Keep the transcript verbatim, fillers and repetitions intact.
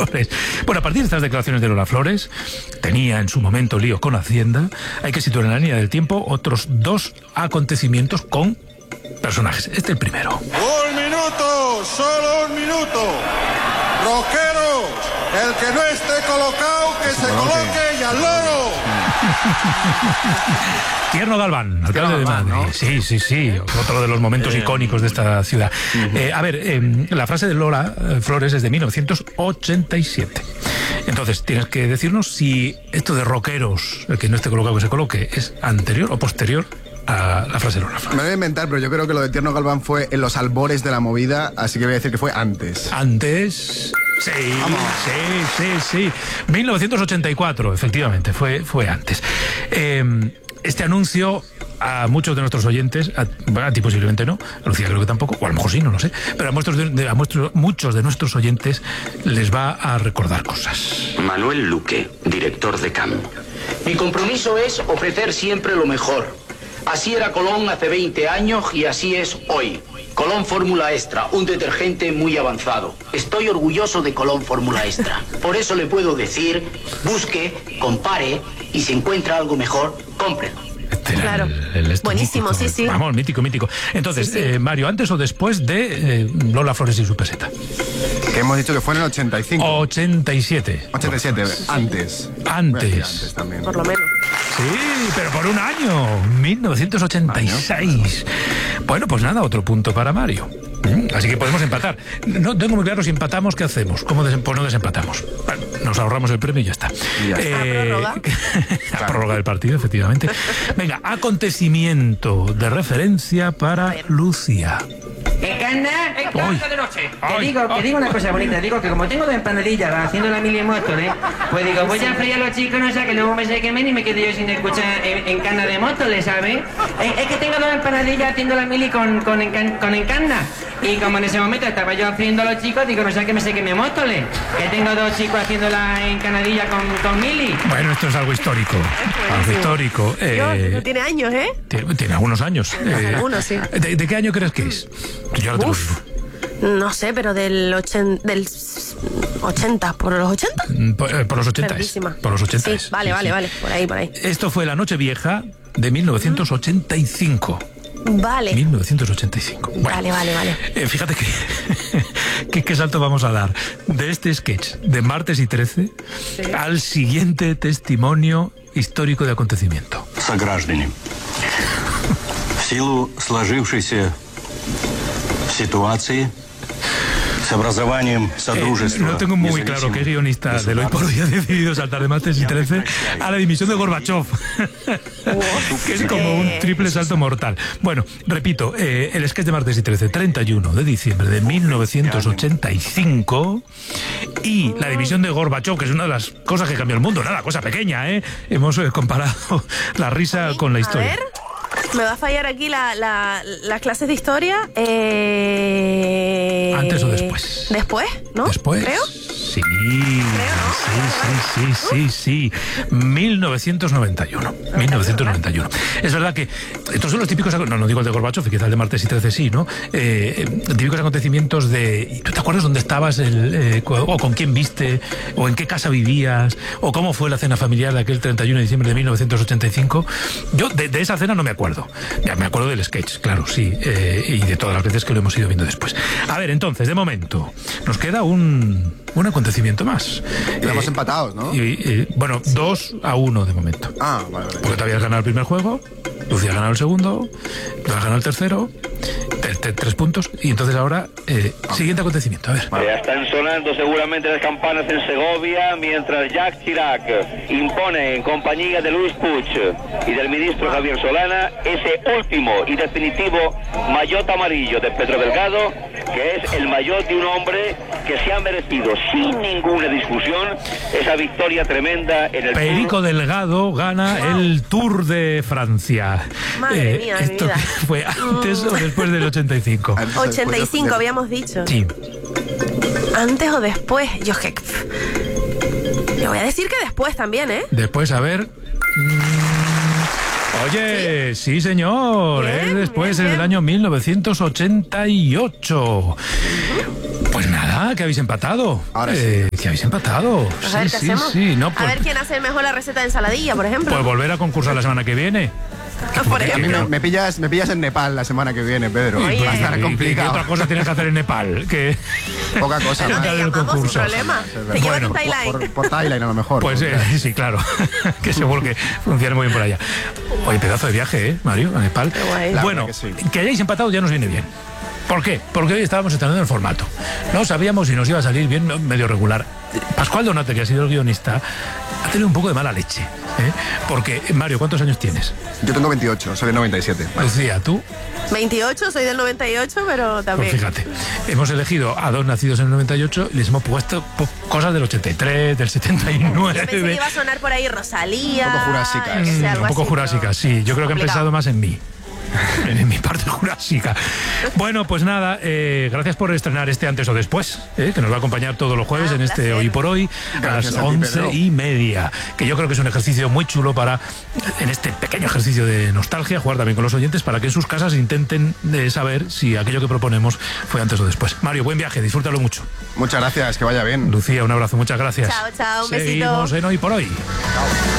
Flores. Bueno, a partir de estas declaraciones de Lola Flores, tenía en su momento lío con Hacienda, hay que situar en la línea del tiempo otros dos acontecimientos con personajes. Este es el primero. Un minuto, solo un minuto. Rockeros, el que no esté colocado, que se coloque y al loro. Tierno Galván, alcalde de Madrid. ¿No? Sí, sí, sí, otro de los momentos eh, icónicos de esta ciudad. Uh-huh. Eh, a ver, eh, la frase de Lola Flores es de mil novecientos ochenta y siete. Entonces, tienes que decirnos si esto de rockeros, el que no esté colocado que se coloque, es anterior o posterior a la frase de Lola Flores. Me voy a inventar, pero yo creo que lo de Tierno Galván fue en los albores de la movida, así que voy a decir que fue antes. Antes... Sí, Vamos. sí, sí, sí. mil novecientos ochenta y cuatro, efectivamente, fue, fue antes. Eh, este anuncio a muchos de nuestros oyentes, a, a ti posiblemente no, a Lucía creo que tampoco, o a lo mejor sí, no lo sé, pero a, muchos de, a muchos, muchos de nuestros oyentes les va a recordar cosas. Manuel Luque, director de C A M. Mi compromiso es ofrecer siempre lo mejor. Así era Colón hace veinte años y así es hoy. Colón Fórmula Extra, un detergente muy avanzado. Estoy orgulloso de Colón Fórmula Extra. Por eso le puedo decir, busque, compare y si encuentra algo mejor, cómprelo. Este claro. El, el Buenísimo, mítico, sí, sí. Vamos, mítico, mítico. Entonces, sí, sí. Eh, Mario, ¿antes o después de eh, Lola Flores y su peseta? Que hemos dicho que fue en el ochenta y cinco. ochenta y siete. ochenta y siete, antes. Antes. antes también. Por lo menos. Sí, pero por un año. mil novecientos ochenta y seis. Bueno, pues nada, otro punto para Mario. Así que podemos empatar. No tengo muy claro si empatamos, ¿qué hacemos? ¿Cómo desem- pues no desempatamos? Bueno, nos ahorramos el premio y ya está. Ya está. Eh, ¿A prórroga? a prórroga del partido, efectivamente. Venga, acontecimiento de referencia para Lucía. Encarna, encarna de noche. Te Ay, digo, ay, te digo una cosa bonita, digo que como tengo dos empanadillas haciendo la mili Móstoles, pues digo, voy a freír a los chicos, no sé, que luego me se quemen y me quedo yo sin escuchar en, encarna de Móstoles, ¿sabes? Es, es que tengo dos empanadillas haciendo la mili con, con, encan, con encarna. Y como en ese momento estaba yo haciendo a los chicos, digo, no sé que me se queme Móstoles, que tengo dos chicos haciendo la encanadilla con, con mili. Bueno, esto es algo histórico. Algo histórico. Eh, eh, no tiene años, ¿eh? Tiene, tiene algunos años. Eh, algunos, sí. ¿De, ¿De qué año crees que es? Yo ahora te lo digo. No sé, pero del, ochen, del ochenta, ¿por los ochenta? Por, eh, por los ochenta. Perdísima. Por los ochenta. Sí, vale, sí, vale, sí. vale, por ahí, por ahí. Esto fue la Nochevieja de mil novecientos ochenta y cinco. Vale. mil novecientos ochenta y cinco. Bueno, vale, vale, vale. Eh, fíjate que, que qué salto vamos a dar de este sketch de Martes y trece sí. al siguiente testimonio histórico de acontecimiento. Сограждане, в силу сложившейся ситуации с образованием Содружества. Eh, no tengo muy claro qué guionista del Hoy por Hoy ha decidido saltar de Martes y trece a la dimisión de Gorbachov, que es como un triple salto mortal. Bueno, repito, eh, el sketch de Martes y trece, treinta y uno de diciembre de mil novecientos ochenta y cinco, y la dimisión de Gorbachov, que es una de las cosas que cambió el mundo, nada, cosa pequeña, ¿eh? Hemos eh, comparado la risa con la historia. A ver. Me va a fallar aquí la, la, las clases de historia. Eh... ¿Antes o después? ¿Después? ¿No? ¿Después? ¿Creo? Sí, sí, sí, sí, sí, sí. mil novecientos noventa y uno. mil novecientos noventa y uno. Es verdad que estos son los típicos, no, no digo el de Gorbachov, quizá el de Martes y trece sí, ¿no? Eh, típicos acontecimientos de, ¿tú te acuerdas dónde estabas, el, eh, o con quién viste, o en qué casa vivías, o cómo fue la cena familiar de aquel treinta y uno de diciembre de mil novecientos ochenta y cinco? Yo de, de esa cena no me acuerdo. Ya me acuerdo del sketch, claro, sí, eh, y de todas las veces que lo hemos ido viendo después. A ver, entonces, de momento, nos queda un, un acontecimiento más. Estamos eh, empatados, ¿no? Y, y, bueno, dos a uno de momento. Ah, vale, vale. Porque te habías ganado el primer juego, Lucía ha ganado el segundo, tú has ganado el tercero, te, te, tres puntos, y entonces ahora, eh, ah. siguiente acontecimiento, a ver. Ya están sonando seguramente las campanas en Segovia, mientras Jacques Chirac impone en compañía de Luis Puig y del ministro Javier Solana ese último y definitivo maillot amarillo de Pedro Delgado, que es el maillot de un hombre que se ha merecido sin ninguna discusión esa victoria tremenda en el Perico Tour. Delgado gana wow. el Tour de Francia. Madre eh, mía, ¿Esto vida. fue antes mm. o después del ochenta y cinco? ochenta y cinco habíamos dicho. Sí. ¿Antes o después? Yo es que... Le voy a decir que después también, ¿eh? Después, a ver... Oye, sí, sí señor, bien, es después, bien, bien. Es del año mil novecientos ochenta y ocho. Pues nada, Ah, que habéis empatado. Ahora eh, Que habéis empatado. Pues a ver, sí, ¿qué sí, hacemos? sí. No, A pues, ver quién hace mejor la receta de ensaladilla, por ejemplo. pues volver a concursar la semana que viene. por A mí ejemplo. me, me pillas, me pillas en Nepal la semana que viene, Pedro. Oye. Va a estar ¿Y qué complicado. otra cosa tienes que hacer en Nepal? Que Poca cosa el más. día Te del llamamos sin concurso. problema. Te verdad. llevan Bueno, un Thailand. Por, por Thailand a lo mejor. Pues porque- eh, sí, claro. Que seguro que funciona muy bien por allá. Oye, pedazo de viaje, ¿eh, Mario? A Nepal. Qué guay. La Bueno, verdad que sí. que hayáis empatado ya nos viene bien. ¿Por qué? Porque hoy estábamos estrenando el formato. No sabíamos si nos iba a salir bien, no, medio regular. Pascual Donate, que ha sido el guionista, ha tenido un poco de mala leche. ¿eh? Porque, Mario, ¿cuántos años tienes? Yo tengo veintiocho, soy de noventa y siete. Lucía, ¿tú? veintiocho, soy del noventa y ocho, pero Pues también. fíjate, hemos elegido a dos nacidos en el noventa y ocho y les hemos puesto po- cosas del ochenta y tres, del setenta y nueve. Yo pensé que iba a sonar por ahí Rosalía. Un poco jurásica, yo qué sé, Mm, algo un poco así, jurásica, pero sí. Yo creo que han complicado. pensado más en mí. En mi parte jurásica. Bueno, pues nada, eh, gracias por estrenar este antes o después, eh, que nos va a acompañar todos los jueves Ah, en un este placer. Hoy por Hoy, a Gracias las a ti, once Pedro. y media. Que yo creo que es un ejercicio muy chulo para, en este pequeño ejercicio de nostalgia, jugar también con los oyentes para que en sus casas intenten eh, saber si aquello que proponemos fue antes o después. Mario, buen viaje, disfrútalo mucho. Muchas gracias, que vaya bien. Lucía, un abrazo, muchas gracias. Chao, chao, un besito. Seguimos en Hoy por Hoy.